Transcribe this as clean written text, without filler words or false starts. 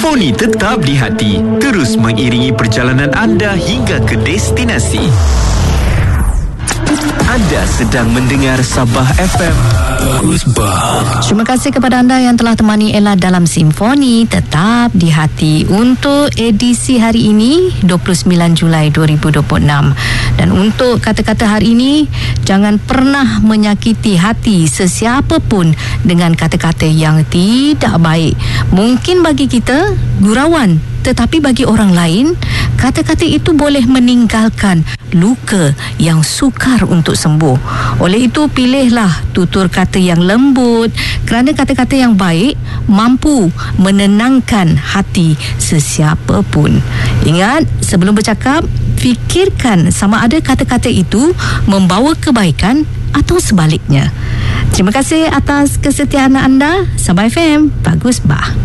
Simfoni tetap di hati, terus mengiringi perjalanan anda hingga ke destinasi. Anda sedang mendengar Sabah FM. Bagus bah. Terima kasih kepada anda yang telah temani Ella dalam Simfoni Tetap di Hati untuk edisi hari ini 29 Julai 2026. Dan untuk kata-kata hari ini, jangan pernah menyakiti hati sesiapa pun dengan kata-kata yang tidak baik. Mungkin bagi kita gurauan, tetapi bagi orang lain, kata-kata itu boleh meninggalkan luka yang sukar untuk sembuh. Oleh itu, pilihlah tutur kata yang lembut, kerana kata-kata yang baik mampu menenangkan hati sesiapa pun. Ingat, sebelum bercakap, fikirkan sama ada kata-kata itu membawa kebaikan atau sebaliknya. Terima kasih atas kesetiaan anda. Sabah FM, bagus bah.